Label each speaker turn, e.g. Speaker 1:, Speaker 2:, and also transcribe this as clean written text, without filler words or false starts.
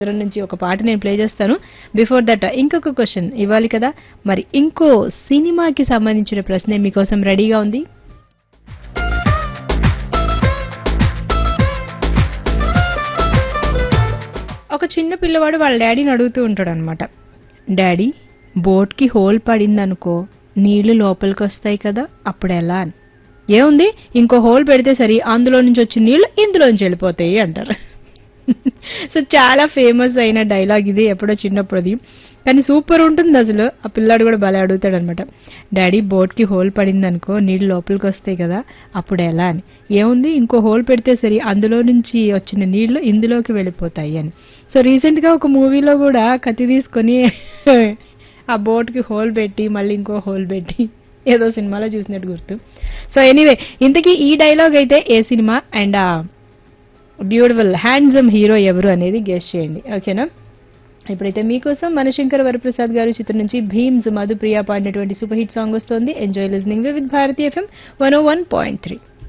Speaker 1: నుంచి ఒక పాట నేను ప్లే చేస్తాను. బిఫోర్ దట్ ఇంకొక క్వశ్చన్ ఇవ్వాలి కదా, మరి ఇంకో సినిమాకి సంబంధించిన ప్రశ్న మీకోసం రెడీగా ఉంది. ఒక చిన్న పిల్లవాడు వాళ్ళ డాడీని అడుగుతూ ఉంటాడు అనమాట, డాడీ బోట్కి హోల్ పడిందనుకో నీళ్లు లోపలికి వస్తాయి కదా అప్పుడు ఎలా అని. ఏముంది, ఇంకో హోల్ పెడితే సరి అందులో నుంచి వచ్చిన నీళ్లు ఇందులోంచి వెళ్ళిపోతాయి అంటారు. సో చాలా ఫేమస్ అయిన డైలాగ్ ఇది, ఎప్పుడో చిన్నప్పుడుది, కానీ సూపర్ ఉంటుంది అసలు. ఆ పిల్లాడు కూడా భలే అడుగుతాడు అనమాట, డాడీ బోట్కి హోల్ పడింది అనుకో నీళ్ళు లోపలికి వస్తాయి కదా అప్పుడు ఎలా అని. ఏముంది, ఇంకో హోల్ పెడితే సరి అందులో నుంచి వచ్చిన నీళ్లు ఇందులోకి వెళ్ళిపోతాయి అని. సో రీసెంట్ గా ఒక మూవీలో కూడా కత్తి తీసుకొని ఆ బోట్కి హోల్ పెట్టి మళ్ళీ ఇంకో హోల్ పెట్టి ఏదో సినిమాలో చూసినట్టు గుర్తు. సో ఎనీవే, ఇంతకీ ఈ డైలాగ్ అయితే ఏ cinema and beautiful handsome hero ఎవరు అనేది గెస్ చేయండి, ఓకేనా. ఇప్పుడైతే మీకోసం మనశంకర్ వరప్రసాద్ గారు చిత్రం నుంచి భీమ్స్ మధుప్రియ పాడినటువంటి సూపర్ హిట్ సాంగ్ వస్తోంది. Enjoy listening with Bharati FM 101.3.